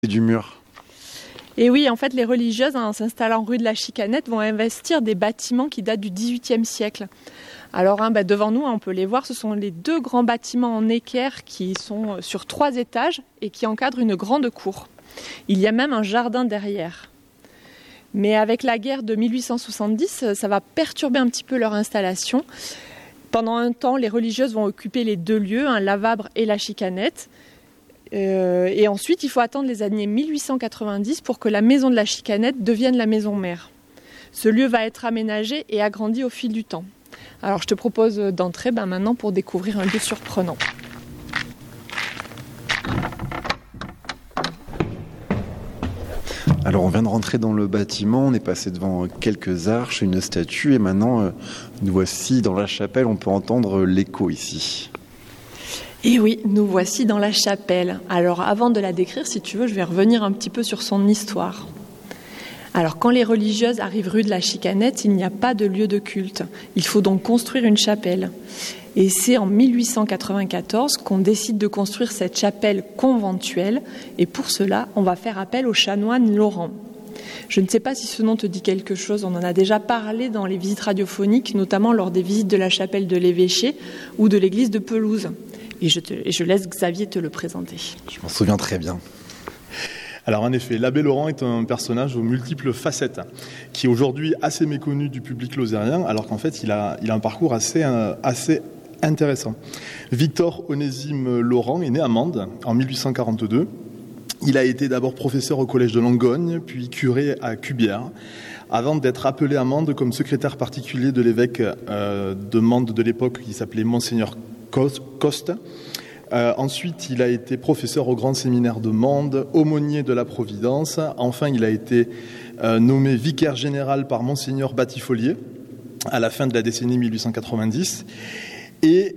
du mur. Et oui, en fait, les religieuses, en s'installant rue de la Chicanette, vont investir des bâtiments qui datent du XVIIIe siècle. Alors, devant nous, on peut les voir, ce sont les 2 grands bâtiments en équerre qui sont sur 3 étages et qui encadrent une grande cour. Il y a même un jardin derrière. Mais avec la guerre de 1870, ça va perturber un petit peu leur installation. Pendant un temps, les religieuses vont occuper les 2 lieux, Lavabre et la Chicanette. Et ensuite, il faut attendre les années 1890 pour que la maison de la Chicanette devienne la maison mère. Ce lieu va être aménagé et agrandi au fil du temps. Alors je te propose d'entrer maintenant pour découvrir un lieu surprenant. Alors on vient de rentrer dans le bâtiment, on est passé devant quelques arches, une statue et maintenant nous voici dans la chapelle, on peut entendre l'écho ici. Et oui, nous voici dans la chapelle. Alors avant de la décrire, si tu veux, je vais revenir un petit peu sur son histoire. Alors quand les religieuses arrivent rue de la Chicanette, il n'y a pas de lieu de culte. Il faut donc construire une chapelle. Et c'est en 1894 qu'on décide de construire cette chapelle conventuelle. Et pour cela, on va faire appel au chanoine Laurent. Je ne sais pas si ce nom te dit quelque chose, on en a déjà parlé dans les visites radiophoniques, notamment lors des visites de la chapelle de l'évêché ou de l'église de Pelouse. Et je laisse Xavier te le présenter. Je m'en souviens très bien. Alors en effet, l'abbé Laurent est un personnage aux multiples facettes, qui est aujourd'hui assez méconnu du public lozérien, alors qu'en fait il a un parcours assez intéressant. Victor Onésime Laurent est né à Mende en 1842. Il a été d'abord professeur au collège de Langogne, puis curé à Cubières, avant d'être appelé à Mende comme secrétaire particulier de l'évêque de Mende de l'époque, qui s'appelait Monseigneur Coste. Ensuite, il a été professeur au Grand Séminaire de Mende, aumônier de la Providence. Enfin, il a été nommé vicaire général par Monseigneur Battifolier à la fin de la décennie 1890. Et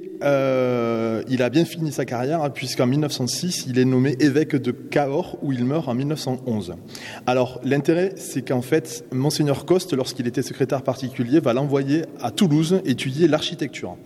il a bien fini sa carrière puisqu'en 1906, il est nommé évêque de Cahors où il meurt en 1911. Alors, l'intérêt, c'est qu'en fait, Monseigneur Coste, lorsqu'il était secrétaire particulier, va l'envoyer à Toulouse étudier l'architecture.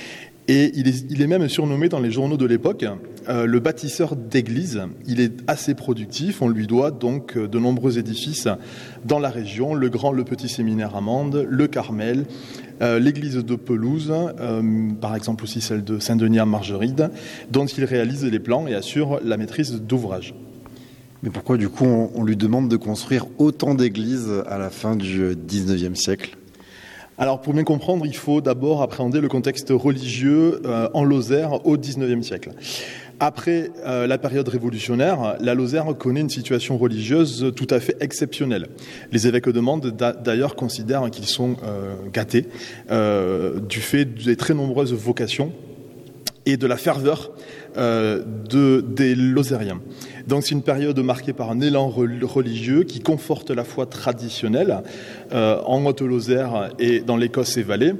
Et il est même surnommé dans les journaux de l'époque le bâtisseur d'églises. Il est assez productif. On lui doit donc de nombreux édifices dans la région, le grand, le petit séminaire à Mende, le Carmel, l'église de Pelouse, par exemple aussi celle de Saint-Denis à Margeride, dont il réalise les plans et assure la maîtrise d'ouvrage. Mais pourquoi du coup on lui demande de construire autant d'églises à la fin du 19e siècle ? Alors pour bien comprendre, il faut d'abord appréhender le contexte religieux en Lozère au XIXe siècle. Après la période révolutionnaire, la Lozère connaît une situation religieuse tout à fait exceptionnelle. Les évêques de Mende, d'ailleurs, considèrent qu'ils sont gâtés du fait des très nombreuses vocations et de la ferveur des Lozériens. Donc c'est une période marquée par un élan religieux qui conforte la foi traditionnelle en Haute-Lozère et dans l'Écosse et Valais.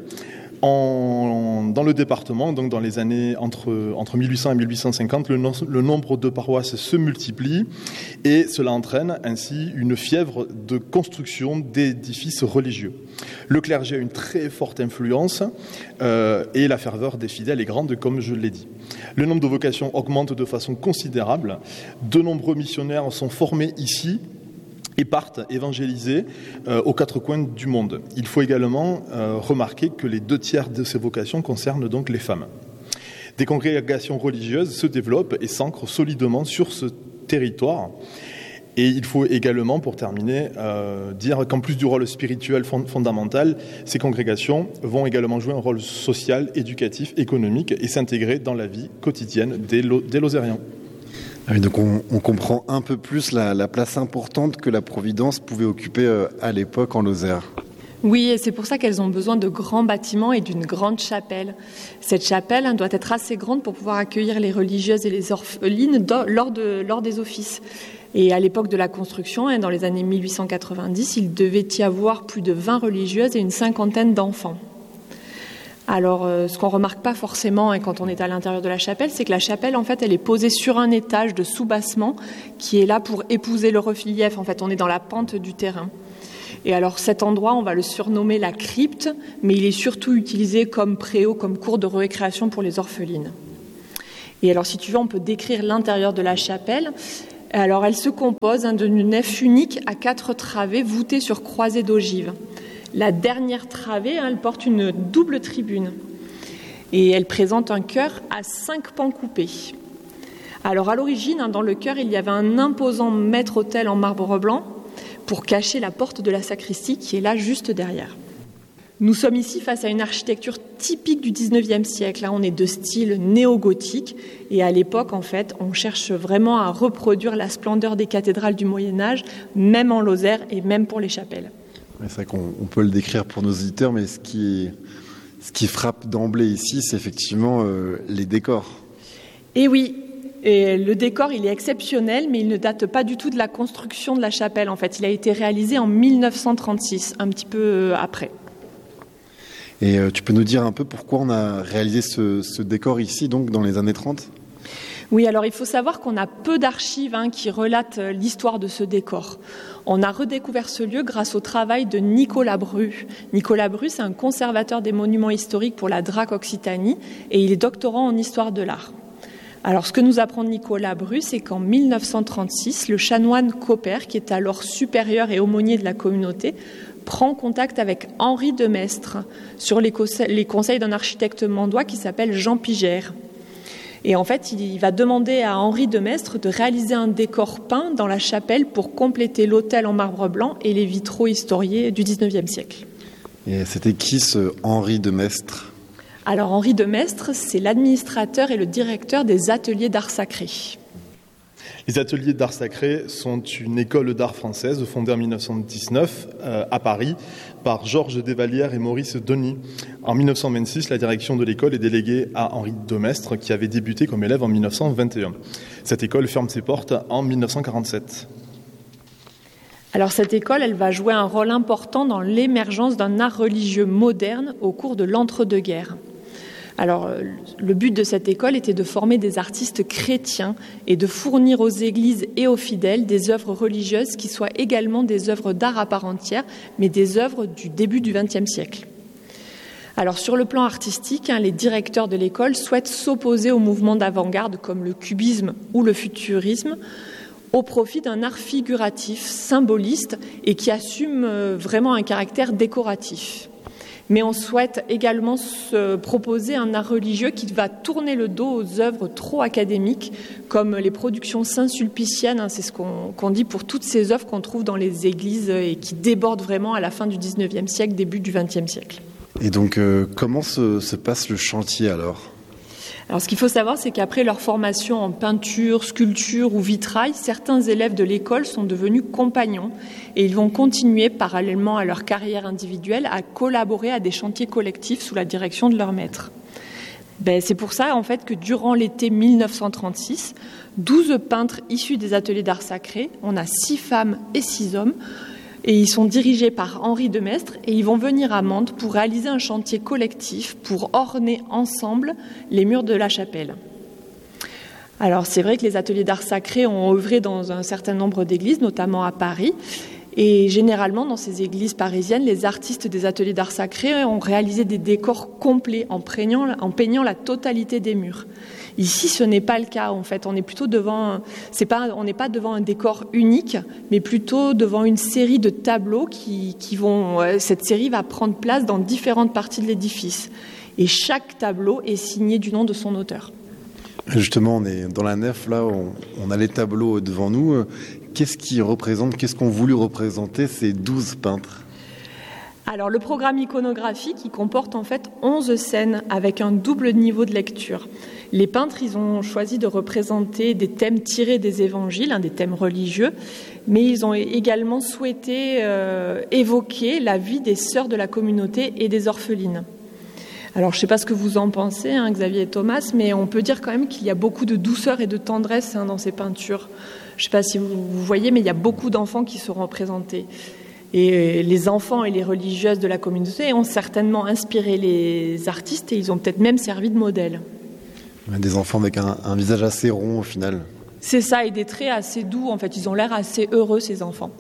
Dans le département, donc dans les années entre 1800 et 1850, le nombre de paroisses se multiplie et cela entraîne ainsi une fièvre de construction d'édifices religieux. Le clergé a une très forte influence et la ferveur des fidèles est grande, comme je l'ai dit. Le nombre de vocations augmente de façon considérable. De nombreux missionnaires sont formés ici et partent évangéliser aux 4 coins du monde. Il faut également remarquer que les 2/3 de ces vocations concernent donc les femmes. Des congrégations religieuses se développent et s'ancrent solidement sur ce territoire. Et il faut également, pour terminer, dire qu'en plus du rôle spirituel fondamental, ces congrégations vont également jouer un rôle social, éducatif, économique et s'intégrer dans la vie quotidienne des Lozériens. Ah oui, donc on comprend un peu plus la place importante que la Providence pouvait occuper à l'époque en Lozère. Oui, et c'est pour ça qu'elles ont besoin de grands bâtiments et d'une grande chapelle. Cette chapelle doit être assez grande pour pouvoir accueillir les religieuses et les orphelines lors des offices. Et à l'époque de la construction, dans les années 1890, il devait y avoir plus de 20 religieuses et une 50aine d'enfants. Alors, ce qu'on ne remarque pas forcément quand on est à l'intérieur de la chapelle, c'est que la chapelle, en fait, elle est posée sur un étage de soubassement qui est là pour épouser le relief. En fait, on est dans la pente du terrain. Et alors, cet endroit, on va le surnommer la crypte, mais il est surtout utilisé comme préau, comme cour de récréation pour les orphelines. Et alors, si tu veux, on peut décrire l'intérieur de la chapelle. Alors elle se compose d'une nef unique à 4 travées voûtées sur croisées d'ogives. La dernière travée, elle porte une double tribune et elle présente un chœur à 5 pans coupés. Alors à l'origine, dans le chœur, il y avait un imposant maître-autel en marbre blanc pour cacher la porte de la sacristie qui est là juste derrière. Nous sommes ici face à une architecture typique du 19e siècle. On est de style néo-gothique et à l'époque, en fait, on cherche vraiment à reproduire la splendeur des cathédrales du Moyen-Âge, même en Lozère et même pour les chapelles. C'est vrai qu'on peut le décrire pour nos auditeurs, mais ce qui frappe d'emblée ici, c'est effectivement les décors. Et oui, et le décor, il est exceptionnel, mais il ne date pas du tout de la construction de la chapelle. En fait, il a été réalisé en 1936, un petit peu après. Et tu peux nous dire un peu pourquoi on a réalisé ce décor ici, donc dans les années 30 ? Oui, alors il faut savoir qu'on a peu d'archives qui relatent l'histoire de ce décor. On a redécouvert ce lieu grâce au travail de Nicolas Bru. Nicolas Bru, c'est un conservateur des monuments historiques pour la DRAC Occitanie et il est doctorant en histoire de l'art. Alors ce que nous apprend Nicolas Bru, c'est qu'en 1936, le chanoine Copper, qui est alors supérieur et aumônier de la communauté, prend contact avec Henri de Maistre sur les conseils d'un architecte mandois qui s'appelle Jean Pigère. Et en fait, il va demander à Henri de Maistre de réaliser un décor peint dans la chapelle pour compléter l'autel en marbre blanc et les vitraux historiés du XIXe siècle. Et c'était qui ce Henri de Maistre ? Alors Henri de Maistre, c'est l'administrateur et le directeur des ateliers d'art sacré. Les ateliers d'art sacré sont une école d'art française fondée en 1919 à Paris par Georges Desvallières et Maurice Denis. En 1926, la direction de l'école est déléguée à Henri de Maistre qui avait débuté comme élève en 1921. Cette école ferme ses portes en 1947. Alors cette école, elle va jouer un rôle important dans l'émergence d'un art religieux moderne au cours de l'entre-deux-guerres. Alors, le but de cette école était de former des artistes chrétiens et de fournir aux églises et aux fidèles des œuvres religieuses qui soient également des œuvres d'art à part entière, mais des œuvres du début du XXe siècle. Alors, sur le plan artistique, les directeurs de l'école souhaitent s'opposer aux mouvements d'avant-garde comme le cubisme ou le futurisme, au profit d'un art figuratif, symboliste et qui assume vraiment un caractère décoratif. Mais on souhaite également se proposer un art religieux qui va tourner le dos aux œuvres trop académiques, comme les productions saint-sulpiciennes, c'est ce qu'on dit pour toutes ces œuvres qu'on trouve dans les églises et qui débordent vraiment à la fin du XIXe siècle, début du XXe siècle. Et donc, comment se passe le chantier alors ? Alors, ce qu'il faut savoir, c'est qu'après leur formation en peinture, sculpture ou vitrail, certains élèves de l'école sont devenus compagnons et ils vont continuer, parallèlement à leur carrière individuelle, à collaborer à des chantiers collectifs sous la direction de leur maître. C'est pour ça, en fait, que durant l'été 1936, 12 peintres issus des ateliers d'art sacré, on a 6 femmes et 6 hommes, et ils sont dirigés par Henri de Maistre et ils vont venir à Mantes pour réaliser un chantier collectif pour orner ensemble les murs de la chapelle. Alors c'est vrai que les ateliers d'art sacré ont œuvré dans un certain nombre d'églises, notamment à Paris, et généralement dans ces églises parisiennes, les artistes des ateliers d'art sacré ont réalisé des décors complets en peignant la totalité des murs. Ici, ce n'est pas le cas. En fait, on est plutôt on n'est pas devant un décor unique, mais plutôt devant une série de tableaux cette série va prendre place dans différentes parties de l'édifice. Et chaque tableau est signé du nom de son auteur. Justement, on est dans la nef, là, on a les tableaux devant nous. Qu'est-ce qu'ont voulu représenter ces 12 peintres ? Alors, le programme iconographique, il comporte en fait 11 scènes avec un double niveau de lecture. Les peintres, ils ont choisi de représenter des thèmes tirés des évangiles, des thèmes religieux, mais ils ont également souhaité évoquer la vie des sœurs de la communauté et des orphelines. Alors, je ne sais pas ce que vous en pensez, Xavier et Thomas, mais on peut dire quand même qu'il y a beaucoup de douceur et de tendresse dans ces peintures. Je ne sais pas si vous voyez, mais il y a beaucoup d'enfants qui sont représentés. Et les enfants et les religieuses de la communauté ont certainement inspiré les artistes et ils ont peut-être même servi de modèle. Des enfants avec un visage assez rond au final. C'est ça, et des traits assez doux. En fait, ils ont l'air assez heureux, ces enfants.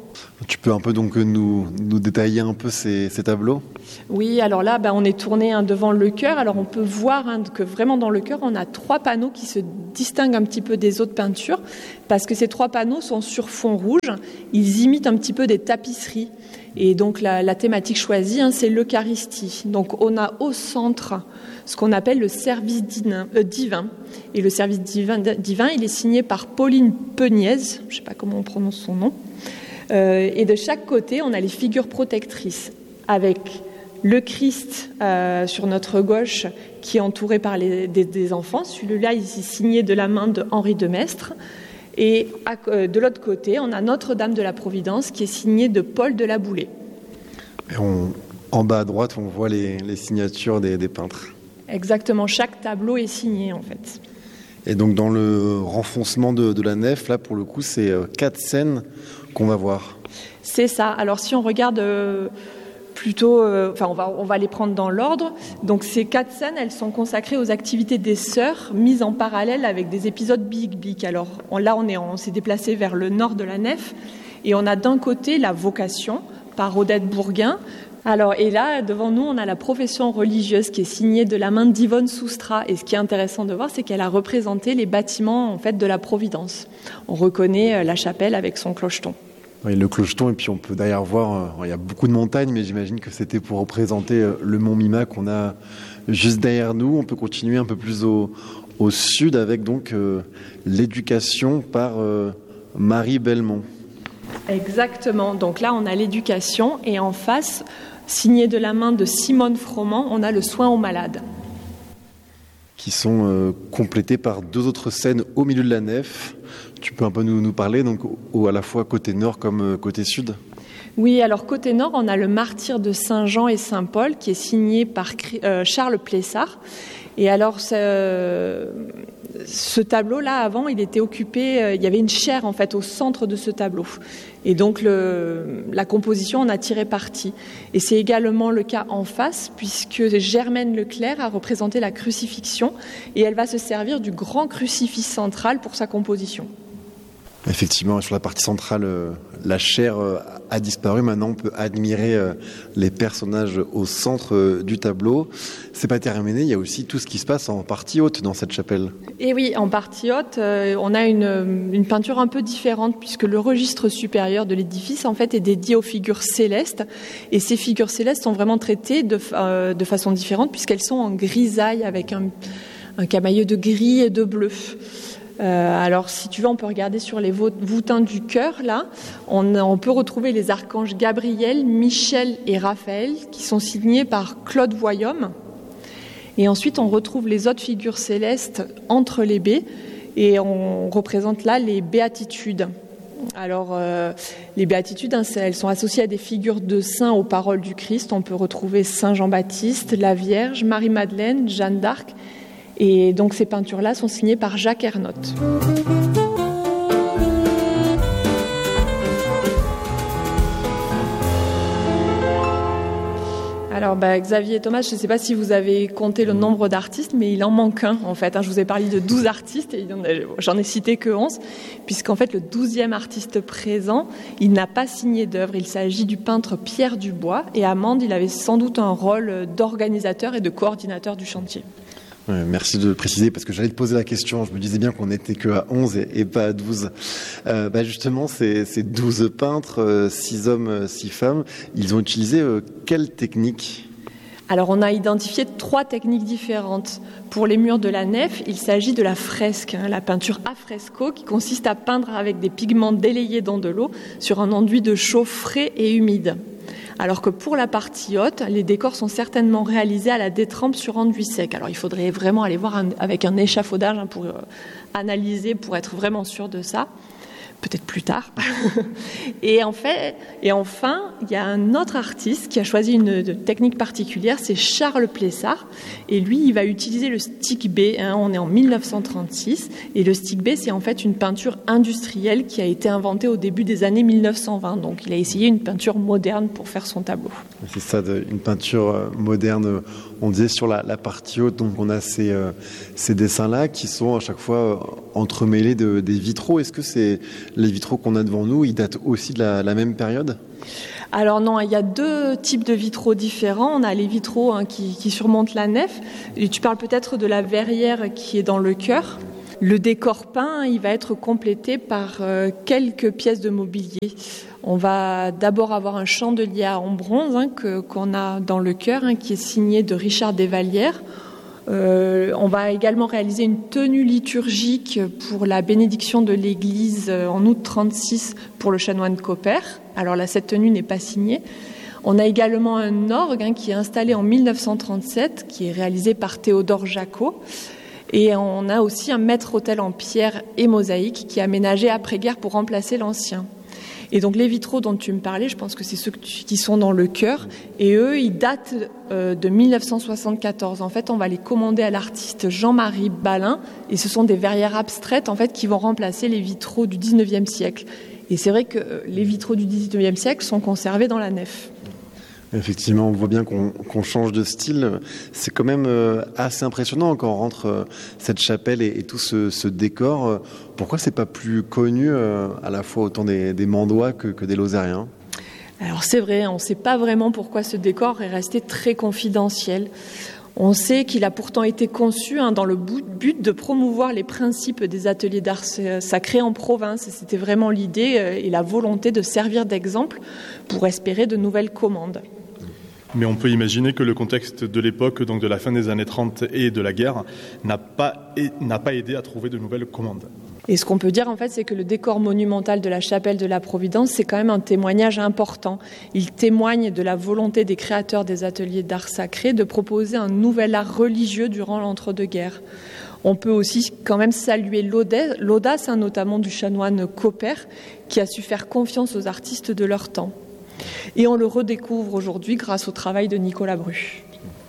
Tu peux un peu donc nous détailler un peu ces tableaux ? Oui, alors là, on est tourné devant le chœur. Alors on peut voir que vraiment dans le chœur, on a 3 panneaux qui se distinguent un petit peu des autres peintures parce que ces 3 panneaux sont sur fond rouge. Ils imitent un petit peu des tapisseries. Et donc la thématique choisie, c'est l'Eucharistie. Donc on a au centre ce qu'on appelle le service divin. Et le service divin, il est signé par Pauline Peniez, je ne sais pas comment on prononce son nom. Et de chaque côté, on a les figures protectrices avec le Christ sur notre gauche qui est entouré par des enfants. Celui-là, il est signé de la main de Henri de Maistre. Et de l'autre côté, on a Notre-Dame de la Providence qui est signée de Paul de la Boulée. Et en bas à droite, on voit les signatures des peintres. Exactement, chaque tableau est signé en fait. Et donc dans le renfoncement de la nef, là pour le coup, c'est 4 scènes qu'on va voir. C'est ça. Alors si on regarde plutôt, on va les prendre dans l'ordre. Donc ces 4 scènes, elles sont consacrées aux activités des sœurs, mises en parallèle avec des épisodes bibliques. Alors là, on s'est déplacé vers le nord de la nef, et on a d'un côté la vocation par Odette Bourguin. Alors, et là, devant nous, on a la profession religieuse qui est signée de la main d'Yvonne Soustra. Et ce qui est intéressant de voir, c'est qu'elle a représenté les bâtiments en fait de la Providence. On reconnaît la chapelle avec son clocheton. Oui, le clocheton, et puis on peut d'ailleurs voir, il y a beaucoup de montagnes, mais j'imagine que c'était pour représenter le mont Mima qu'on a juste derrière nous. On peut continuer un peu plus au sud avec donc l'éducation par Marie Belmont. Exactement. Donc là, on a l'éducation, et en face, signé de la main de Simone Froment, on a le soin aux malades. Qui sont complétés par 2 autres scènes au milieu de la nef. Tu peux un peu nous parler, donc à la fois côté nord comme côté sud ? Oui, alors côté nord, on a le martyre de Saint-Jean et Saint-Paul qui est signé par Charles Plessard. Et alors, ce tableau-là, avant, il était occupé, il y avait une chaire en fait au centre de ce tableau. Et donc, la composition en a tiré parti. Et c'est également le cas en face, puisque Germaine Leclerc a représenté la crucifixion, et elle va se servir du grand crucifix central pour sa composition. Effectivement, sur la partie centrale, la chair a disparu. Maintenant, on peut admirer les personnages au centre du tableau. C'est pas terminé, il y a aussi tout ce qui se passe en partie haute dans cette chapelle. Et oui, en partie haute, on a une peinture un peu différente, puisque le registre supérieur de l'édifice, en fait, est dédié aux figures célestes. Et ces figures célestes sont vraiment traitées de façon différente, puisqu'elles sont en grisaille, avec un camailleux de gris et de bleu. Alors, si tu veux, on peut regarder sur les voûtins du chœur, là. On peut retrouver les archanges Gabriel, Michel et Raphaël, qui sont signés par Claude Voyhomme. Et ensuite, on retrouve les autres figures célestes entre les baies, et on représente là les béatitudes. Alors, les béatitudes, elles sont associées à des figures de saints aux paroles du Christ. On peut retrouver Saint Jean-Baptiste, la Vierge, Marie-Madeleine, Jeanne d'Arc. Et donc ces peintures-là sont signées par Jacques Ernotte. Alors Xavier et Thomas, je ne sais pas si vous avez compté le nombre d'artistes, mais il en manque un en fait. Je vous ai parlé de 12 artistes et j'en ai cité que 11, puisqu'en fait le 12e artiste présent, il n'a pas signé d'œuvre. Il s'agit du peintre Pierre Dubois, et à Mende, il avait sans doute un rôle d'organisateur et de coordinateur du chantier. Merci de le préciser, parce que j'allais te poser la question. Je me disais bien qu'on n'était qu'à 11 et pas à 12. Justement, ces 12 peintres, 6 hommes, 6 femmes, ils ont utilisé quelle technique ? Alors, on a identifié 3 techniques différentes. Pour les murs de la nef, il s'agit de la fresque, la peinture à fresco, qui consiste à peindre avec des pigments délayés dans de l'eau sur un enduit de chaux frais et humide. Alors que pour la partie haute, les décors sont certainement réalisés à la détrempe sur enduit sec. Alors il faudrait vraiment aller voir avec un échafaudage pour analyser, pour être vraiment sûr de ça. Peut-être plus tard. Et enfin, il y a un autre artiste qui a choisi une technique particulière, c'est Charles Plessard. Et lui, il va utiliser le stick B. On est en 1936. Et le stick B, c'est en fait une peinture industrielle qui a été inventée au début des années 1920. Donc, il a essayé une peinture moderne pour faire son tableau. C'est ça, une peinture moderne on disait sur la partie haute, donc on a ces dessins-là qui sont à chaque fois entremêlés des vitraux. Est-ce que les vitraux qu'on a devant nous, ils datent aussi de la même période ? Alors non, il y a deux types de vitraux différents. On a les vitraux qui surmontent la nef. Et tu parles peut-être de la verrière qui est dans le chœur. Le décor peint, il va être complété par quelques pièces de mobilier. On va d'abord avoir un chandelier en bronze qu'on a dans le chœur, qui est signé de Richard Desvallières. On va également réaliser une tenue liturgique pour la bénédiction de l'église en août 1936 pour le chanoine Copper. Alors là, cette tenue n'est pas signée. On a également un orgue qui est installé en 1937, qui est réalisé par Théodore Jacot. Et on a aussi un maître-autel en pierre et mosaïque qui est aménagé après-guerre pour remplacer l'ancien. Et donc les vitraux dont tu me parlais, je pense que c'est ceux qui sont dans le chœur. Et eux, ils datent de 1974. En fait, on va les commander à l'artiste Jean-Marie Balin. Et ce sont des verrières abstraites qui vont remplacer les vitraux du 19e siècle. Et c'est vrai que les vitraux du 19e siècle sont conservés dans la nef. Effectivement, on voit bien qu'on change de style. C'est quand même assez impressionnant quand on rentre cette chapelle et tout ce décor. Pourquoi c'est pas plus connu à la fois autant des Mandois que des Lozériens ? Alors c'est vrai, on ne sait pas vraiment pourquoi ce décor est resté très confidentiel. On sait qu'il a pourtant été conçu dans le but de promouvoir les principes des ateliers d'art sacré en province. C'était vraiment l'idée et la volonté de servir d'exemple pour espérer de nouvelles commandes. Mais on peut imaginer que le contexte de l'époque, donc de la fin des années 30 et de la guerre, n'a pas aidé à trouver de nouvelles commandes. Et ce qu'on peut dire, c'est que le décor monumental de la chapelle de la Providence, c'est quand même un témoignage important. Il témoigne de la volonté des créateurs des ateliers d'art sacré de proposer un nouvel art religieux durant l'entre-deux-guerres. On peut aussi quand même saluer l'audace, notamment du chanoine Copper, qui a su faire confiance aux artistes de leur temps. Et on le redécouvre aujourd'hui grâce au travail de Nicolas Bru.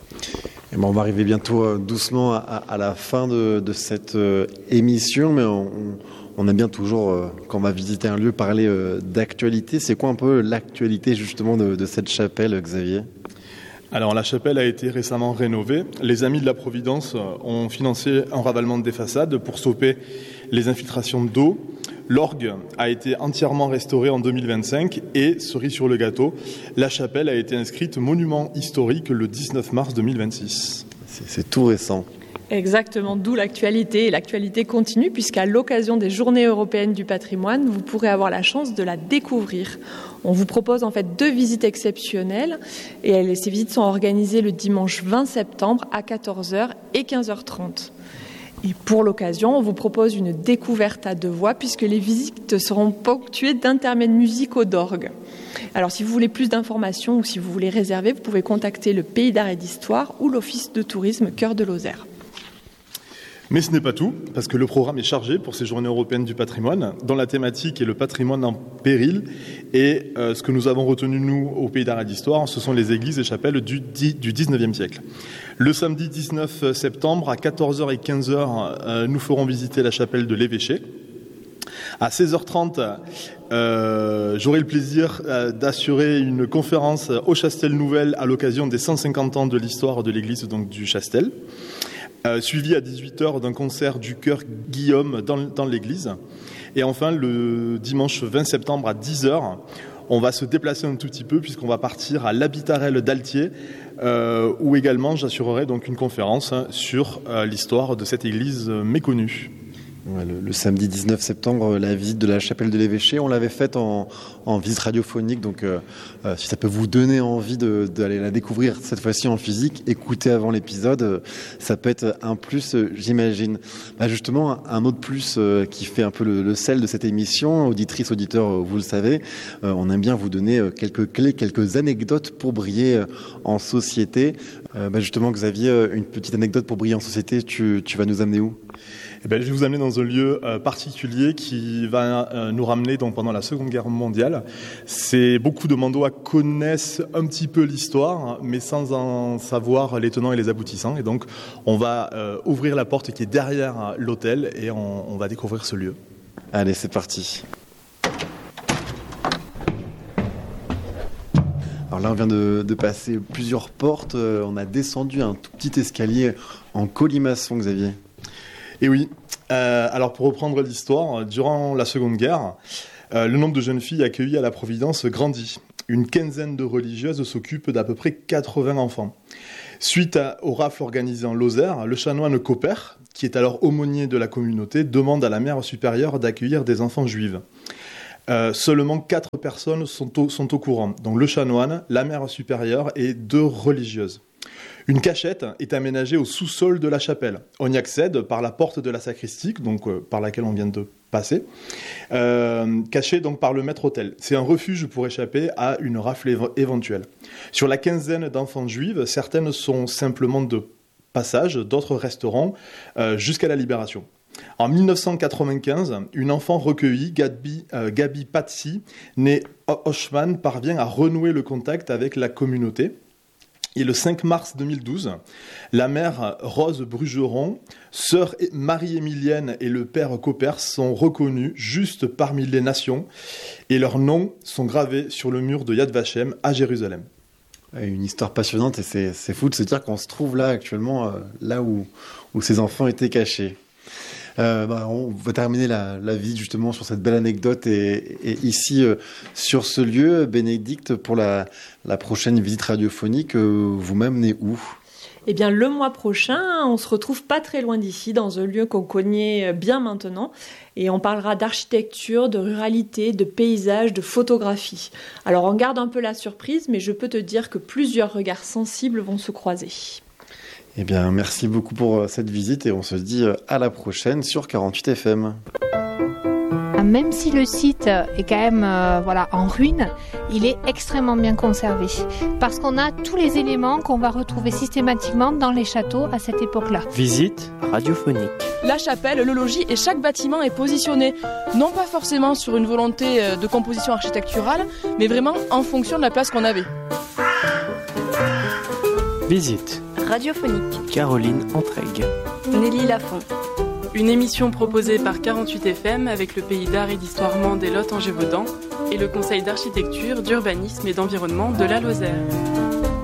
Et on va arriver bientôt doucement à la fin de cette émission, mais on aime bien toujours, quand on va visiter un lieu, parler d'actualité. C'est quoi un peu l'actualité justement de cette chapelle, Xavier ? Alors la chapelle a été récemment rénovée. Les Amis de la Providence ont financé un ravalement des façades pour stopper les infiltrations d'eau. L'orgue a été entièrement restauré en 2025 et, cerise sur le gâteau, la chapelle a été inscrite monument historique le 19 mars 2026. C'est tout récent. Exactement, d'où l'actualité. Et l'actualité continue puisqu'à l'occasion des Journées européennes du patrimoine, vous pourrez avoir la chance de la découvrir. On vous propose 2 visites exceptionnelles et ces visites sont organisées le dimanche 20 septembre à 14h et 15h30. Et pour l'occasion, on vous propose une découverte à 2 voix puisque les visites seront ponctuées d'intermèdes musicaux d'orgue. Alors si vous voulez plus d'informations ou si vous voulez réserver, vous pouvez contacter le Pays d'Art et d'Histoire ou l'Office de tourisme Cœur de Lozère. Mais ce n'est pas tout, parce que le programme est chargé pour ces Journées européennes du patrimoine, dont la thématique est le patrimoine en péril. Et ce que nous avons retenu, nous, au Pays d'Art et d'Histoire, ce sont les églises et chapelles du 19e siècle. Le samedi 19 septembre, à 14h et 15h, nous ferons visiter la chapelle de l'Évêché. À 16h30, j'aurai le plaisir d'assurer une conférence au Chastel Nouvelle à l'occasion des 150 ans de l'histoire de l'église donc, du Chastel. Suivi à 18h d'un concert du chœur Guillaume dans l'église. Et enfin, le dimanche 20 septembre à 10h, on va se déplacer un tout petit peu puisqu'on va partir à l'Habitarel d'Altier, où également j'assurerai donc une conférence sur l'histoire de cette église méconnue. Ouais, le samedi 19 septembre, la visite de la chapelle de l'Évêché, on l'avait faite en visite radiophonique, donc si ça peut vous donner envie d'aller la découvrir cette fois-ci en physique, écoutez avant l'épisode, ça peut être un plus, j'imagine. Justement, un autre plus qui fait un peu le sel de cette émission, auditrices, auditeurs, vous le savez, on aime bien vous donner quelques clés, quelques anecdotes pour briller en société. Justement, Xavier, une petite anecdote pour briller en société, tu vas nous amener où ? Je vais vous amener dans un lieu particulier qui va nous ramener donc, pendant la Seconde Guerre mondiale. Beaucoup de Mandois connaissent un petit peu l'histoire, mais sans en savoir les tenants et les aboutissants. Et donc, on va ouvrir la porte qui est derrière l'hôtel et on va découvrir ce lieu. Allez, c'est parti. Alors là, on vient de passer plusieurs portes. On a descendu un tout petit escalier en colimaçon, Xavier. Et oui. Alors pour reprendre l'histoire, durant la Seconde Guerre, le nombre de jeunes filles accueillies à la Providence grandit. Une quinzaine de religieuses s'occupent d'à peu près 80 enfants. Suite au rafle organisé en Lozère, le chanoine Copper, qui est alors aumônier de la communauté, demande à la mère supérieure d'accueillir des enfants juifs. Seulement 4 personnes sont au courant, donc le chanoine, la mère supérieure et 2 religieuses. Une cachette est aménagée au sous-sol de la chapelle. On y accède par la porte de la sacristie, donc par laquelle on vient de passer, cachée donc par le maître-autel. C'est un refuge pour échapper à une rafle éventuelle. Sur la quinzaine d'enfants juifs, certaines sont simplement de passage, d'autres resteront jusqu'à la libération. En 1995, une enfant recueillie, Gabi Patsy, née Hochman, parvient à renouer le contact avec la communauté. Et le 5 mars 2012, la mère Rose Brugeron, sœur Marie-Émilienne et le père Copper sont reconnus juste parmi les nations et leurs noms sont gravés sur le mur de Yad Vashem à Jérusalem. Une histoire passionnante et c'est fou de se dire qu'on se trouve là actuellement, là où ces enfants étaient cachés. On va terminer la visite justement sur cette belle anecdote et ici sur ce lieu. Bénédicte, pour la prochaine visite radiophonique, vous m'amenez où ? Eh bien, le mois prochain, on se retrouve pas très loin d'ici, dans un lieu qu'on connaît bien maintenant. Et on parlera d'architecture, de ruralité, de paysage, de photographie. Alors, on garde un peu la surprise, mais je peux te dire que plusieurs regards sensibles vont se croiser. Eh bien, merci beaucoup pour cette visite et on se dit à la prochaine sur 48 FM. Même si le site est quand même en ruine, il est extrêmement bien conservé parce qu'on a tous les éléments qu'on va retrouver systématiquement dans les châteaux à cette époque-là. Visite radiophonique. La chapelle, le logis et chaque bâtiment est positionné, non pas forcément sur une volonté de composition architecturale, mais vraiment en fonction de la place qu'on avait. Visite radiophonique. Caroline Entraigues. Nelly Lafont. Une émission proposée par 48 FM avec le pays d'art et d'histoire mande et Lot-en-Gévaudan et le conseil d'architecture, d'urbanisme et d'environnement de la Lozère.